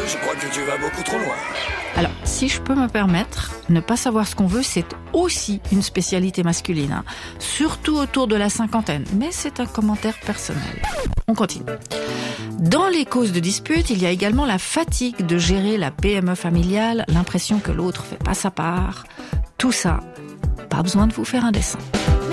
Je crois que tu vas beaucoup trop loin. Alors, si je peux me permettre, ne pas savoir ce qu'on veut, c'est aussi une spécialité masculine, hein. Surtout autour de la cinquantaine. Mais c'est un commentaire personnel. On continue. Dans les causes de dispute, il y a également la fatigue de gérer la PME familiale, l'impression que l'autre fait pas sa part. Tout ça, pas besoin de vous faire un dessin.